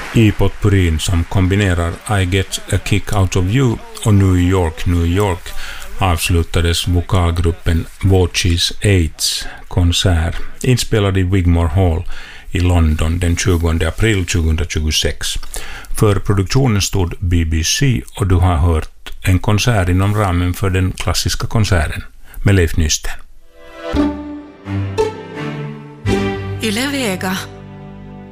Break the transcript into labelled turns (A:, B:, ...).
A: I potpurin som kombinerar I Get a Kick Out of You och New York, New York avslutades vokalgruppen Watches 8's konsert inspelad i Wigmore Hall i London den 20 april 2026. För produktionen stod BBC och du har hört en konsert inom ramen för den klassiska konserten med Leif Nysten.
B: Yle Vega.